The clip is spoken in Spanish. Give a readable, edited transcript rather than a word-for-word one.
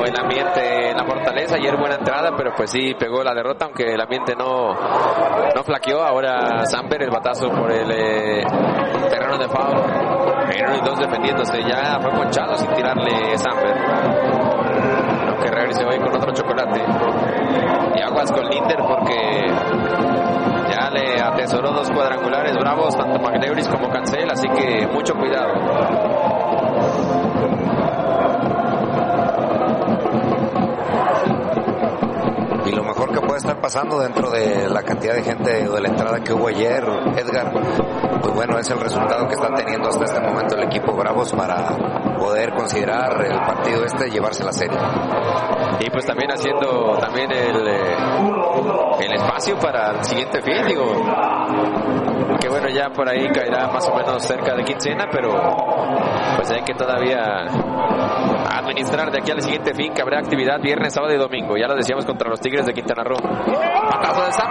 el ambiente en la Fortaleza. Ayer buena entrada, pero pues sí pegó la derrota, aunque el ambiente no flaqueó. Ahora Samper, el batazo por el terreno de foul. Henry 2 defendiéndose, ya fue ponchado sin tirarle Samper. Aunque regrese hoy con otro chocolate. Y aguas con Linder porque ya le atesoró 2 cuadrangulares bravos, tanto McNeuris como Cancel, así que mucho cuidado. Y lo mejor que puede estar pasando dentro de la cantidad de gente o de la entrada que hubo ayer, Edgar, pues bueno, es el resultado que está teniendo hasta este momento el equipo Bravos para poder considerar el partido y llevarse la serie. Y pues también haciendo también el espacio para el siguiente fin, digo, que bueno, ya por ahí caerá más o menos cerca de quincena, pero pues hay que todavía administrar de aquí al siguiente fin, que habrá actividad viernes, sábado y domingo. Ya lo decíamos contra los Tigres de Quintana Roo. Patazo de Sam.